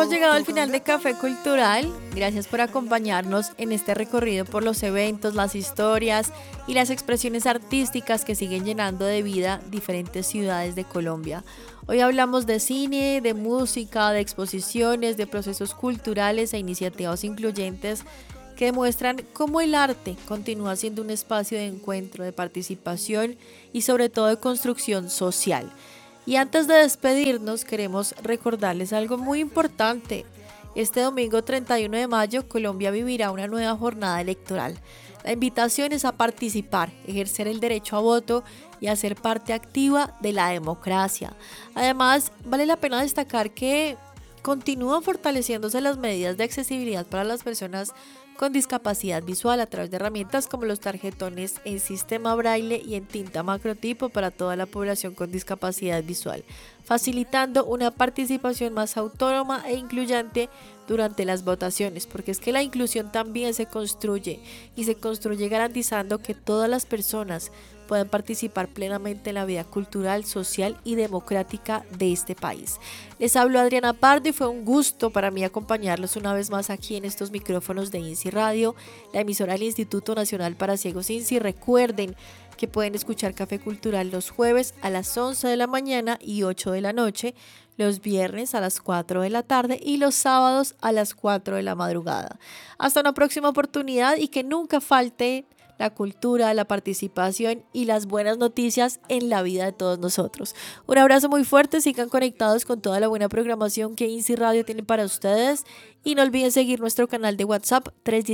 hemos llegado al final de Café Cultural. Gracias por acompañarnos en este recorrido por los eventos, las historias y las expresiones artísticas que siguen llenando de vida diferentes ciudades de Colombia. Hoy hablamos de cine, de música, de exposiciones, de procesos culturales e iniciativas incluyentes que demuestran cómo el arte continúa siendo un espacio de encuentro, de participación y sobre todo de construcción social. Y antes de despedirnos, queremos recordarles algo muy importante. Este domingo 31 de mayo, Colombia vivirá una nueva jornada electoral. La invitación es a participar, ejercer el derecho a voto y a ser parte activa de la democracia. Además, vale la pena destacar que continúan fortaleciéndose las medidas de accesibilidad para las personas con discapacidad visual a través de herramientas como los tarjetones en sistema braille y en tinta macrotipo para toda la población con discapacidad visual, facilitando una participación más autónoma e incluyente durante las votaciones, porque es que la inclusión también se construye y se construye garantizando que todas las personas puedan participar plenamente en la vida cultural, social y democrática de este país. Les hablo Adriana Pardo y fue un gusto para mí acompañarlos una vez más aquí en estos micrófonos de INSI Radio, la emisora del Instituto Nacional para Ciegos INSI. Recuerden que pueden escuchar Café Cultural los jueves a las 11 de la mañana y 8 de la noche, los viernes a las 4 de la tarde y los sábados a las 4 de la madrugada. Hasta una próxima oportunidad y que nunca falte la cultura, la participación y las buenas noticias en la vida de todos nosotros. Un abrazo muy fuerte, sigan conectados con toda la buena programación que INSI Radio tiene para ustedes y no olviden seguir nuestro canal de WhatsApp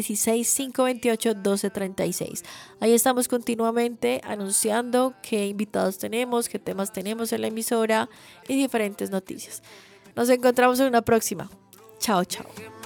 316-528-1236. Ahí estamos continuamente anunciando qué invitados tenemos, qué temas tenemos en la emisora y diferentes noticias. Nos encontramos en una próxima. Chao, chao.